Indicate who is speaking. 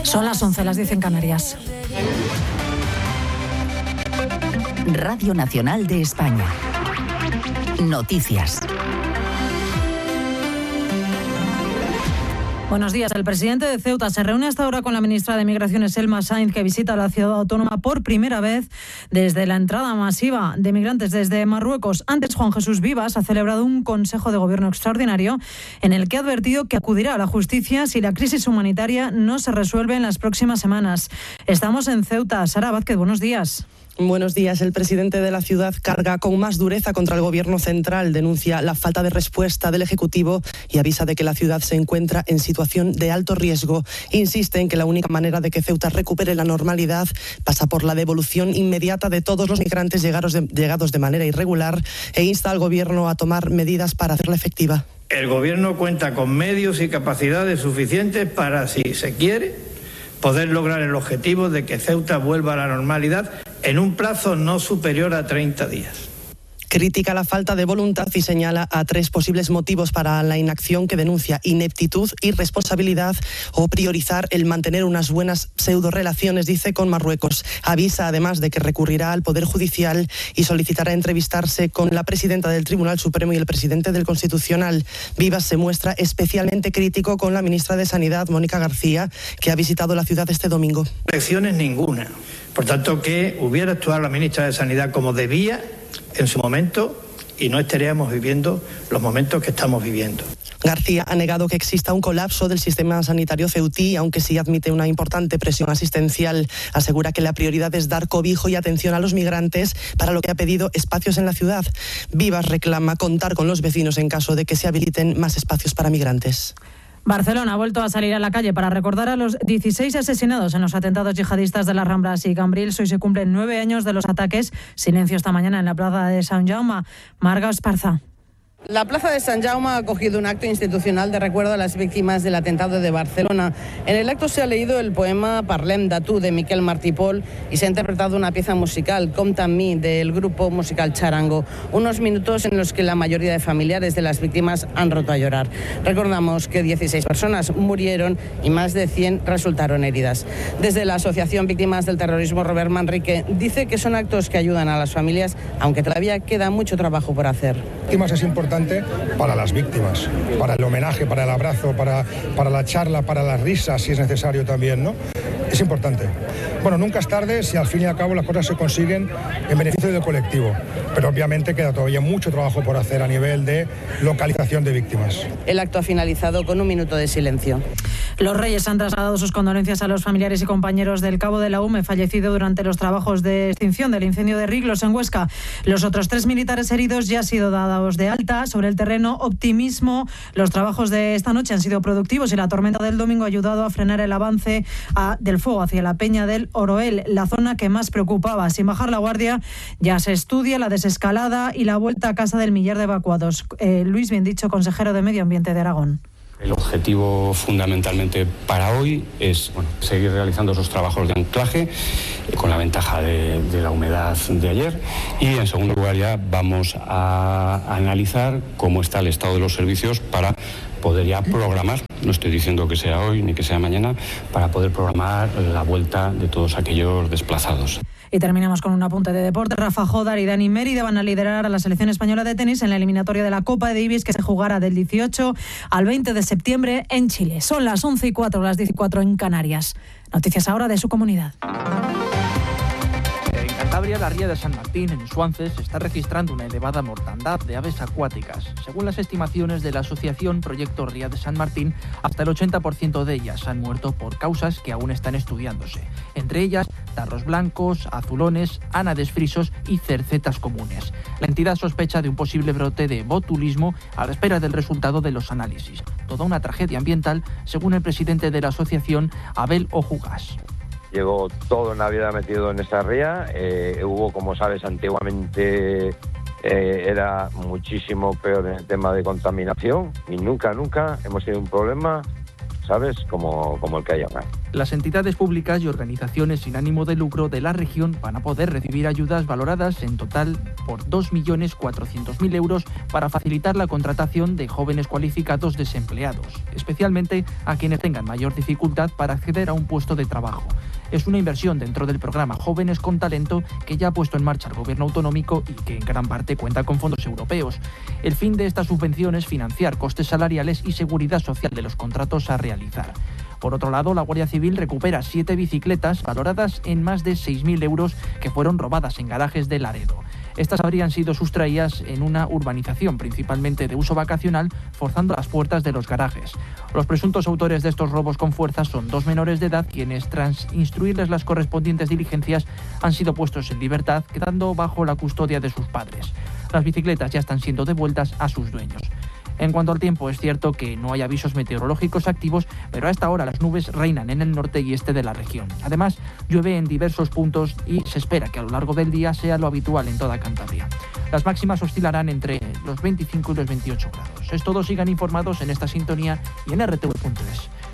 Speaker 1: Son las 11, las 10 en Canarias.
Speaker 2: Radio Nacional de España. Noticias.
Speaker 1: Buenos días. El presidente de Ceuta se reúne hasta ahora con la ministra de Migraciones, Elma Sainz, que visita la ciudad autónoma por primera vez desde la entrada masiva de migrantes desde Marruecos. Antes, Juan Jesús Vivas ha celebrado un Consejo de Gobierno extraordinario en el que ha advertido que acudirá a la justicia si la crisis humanitaria no se resuelve en las próximas semanas. Estamos en Ceuta. Sara Vázquez, buenos días.
Speaker 3: Buenos días. El presidente de la ciudad carga con más dureza contra el gobierno central, denuncia la falta de respuesta del Ejecutivo y avisa de que la ciudad se encuentra en situación de alto riesgo. Insiste en que la única manera de que Ceuta recupere la normalidad pasa por la devolución inmediata de todos los migrantes llegados de manera irregular e insta al gobierno a tomar medidas para hacerla efectiva.
Speaker 4: El gobierno cuenta con medios y capacidades suficientes para, si se quiere, poder lograr el objetivo de que Ceuta vuelva a la normalidad en un plazo no superior a 30 días.
Speaker 3: Critica la falta de voluntad y señala a 3 posibles motivos para la inacción que denuncia: ineptitud, irresponsabilidad o priorizar el mantener unas buenas pseudorelaciones, dice, con Marruecos. Avisa además de que recurrirá al Poder Judicial y solicitará entrevistarse con la presidenta del Tribunal Supremo y el presidente del Constitucional. Vivas se muestra especialmente crítico con la ministra de Sanidad, Mónica García, que ha visitado la ciudad este domingo.
Speaker 4: Lecciones ninguna. Por tanto, que hubiera actuado la ministra de Sanidad como debía en su momento y no estaríamos viviendo los momentos que estamos viviendo.
Speaker 3: García ha negado que exista un colapso del sistema sanitario ceutí, aunque sí admite una importante presión asistencial. Asegura que la prioridad es dar cobijo y atención a los migrantes, para lo que ha pedido espacios en la ciudad. Vivas reclama contar con los vecinos en caso de que se habiliten más espacios para migrantes.
Speaker 1: Barcelona ha vuelto a salir a la calle para recordar a los 16 asesinados en los atentados yihadistas de las Ramblas y Cambrils. Hoy se cumplen 9 años de los ataques. Silencio esta mañana en la plaza de Sant Jaume. Marga Esparza.
Speaker 5: La plaza de Sant Jaume ha acogido un acto institucional de recuerdo a las víctimas del atentado de Barcelona. En el acto se ha leído el poema Parlem de tu, de Miquel Martí Pol, y se ha interpretado una pieza musical, Compta amb mi, del grupo musical Charango. Unos minutos en los que la mayoría de familiares de las víctimas han roto a llorar. Recordamos que 16 personas murieron y más de 100 resultaron heridas. Desde la Asociación Víctimas del Terrorismo, Robert Manrique dice que son actos que ayudan a las familias, aunque todavía queda mucho trabajo por hacer.
Speaker 6: Es importante para las víctimas, para el homenaje, para el abrazo, para la charla, para las risas, si es necesario también, ¿no? Es importante. Bueno, nunca es tarde si al fin y al cabo las cosas se consiguen en beneficio del colectivo, pero obviamente queda todavía mucho trabajo por hacer a nivel de localización de víctimas.
Speaker 5: El acto ha finalizado con un minuto de silencio.
Speaker 1: Los Reyes han trasladado sus condolencias a los familiares y compañeros del cabo de la UME fallecido durante los trabajos de extinción del incendio de Riglos en Huesca. Los otros 3 militares heridos ya han sido dados de alta. Sobre el terreno, optimismo. Los trabajos de esta noche han sido productivos y la tormenta del domingo ha ayudado a frenar el avance del fuego hacia la peña del Oroel, la zona que más preocupaba. Sin bajar la guardia, ya se estudia la desescalada y la vuelta a casa del millar de evacuados. Luis Biendicho, consejero de Medio Ambiente de Aragón.
Speaker 7: El objetivo fundamentalmente para hoy es seguir realizando esos trabajos de anclaje con la ventaja de la humedad de ayer, y en segundo lugar ya vamos a analizar cómo está el estado de los servicios para poder ya programar, no estoy diciendo que sea hoy ni que sea mañana, para poder programar la vuelta de todos aquellos desplazados.
Speaker 1: Y terminamos con un apunte de deporte. Rafa Jodar y Dani Mérida van a liderar a la selección española de tenis en la eliminatoria de la Copa Davis, que se jugará del 18 al 20 de septiembre en Chile. Son las 11:04, las 14 en Canarias. Noticias ahora de su comunidad.
Speaker 8: En Cantabria, la ría de San Martín, en Suances, está registrando una elevada mortandad de aves acuáticas. Según las estimaciones de la asociación Proyecto Ría de San Martín, hasta el 80% de ellas han muerto por causas que aún están estudiándose. Entre ellas, tarros blancos, azulones, ánades frisos y cercetas comunes. La entidad sospecha de un posible brote de botulismo a la espera del resultado de los análisis. Toda una tragedia ambiental, según el presidente de la asociación, Abel Ojugas.
Speaker 9: Llegó todo Navidad metido en esta ría. Hubo, como sabes, antiguamente era muchísimo peor en el tema de contaminación y nunca hemos tenido un problema. ¿sabes? Como el que haya más.
Speaker 8: Las entidades públicas y organizaciones sin ánimo de lucro de la región van a poder recibir ayudas valoradas en total por 2.400.000 euros para facilitar la contratación de jóvenes cualificados desempleados, especialmente a quienes tengan mayor dificultad para acceder a un puesto de trabajo. Es una inversión dentro del programa Jóvenes con Talento que ya ha puesto en marcha el Gobierno autonómico y que en gran parte cuenta con fondos europeos. El fin de esta subvención es financiar costes salariales y seguridad social de los contratos a realizar. Por otro lado, la Guardia Civil recupera 7 bicicletas valoradas en más de 6.000 euros que fueron robadas en garajes de Laredo. Estas habrían sido sustraídas en una urbanización, principalmente de uso vacacional, forzando las puertas de los garajes. Los presuntos autores de estos robos con fuerza son 2 menores de edad, quienes, tras instruirles las correspondientes diligencias, han sido puestos en libertad, quedando bajo la custodia de sus padres. Las bicicletas ya están siendo devueltas a sus dueños. En cuanto al tiempo, es cierto que no hay avisos meteorológicos activos, pero a esta hora las nubes reinan en el norte y este de la región. Además, llueve en diversos puntos y se espera que a lo largo del día sea lo habitual en toda Cantabria. Las máximas oscilarán entre los 25 y los 28 grados. Es todo, sigan informados en esta sintonía y en rtv.es.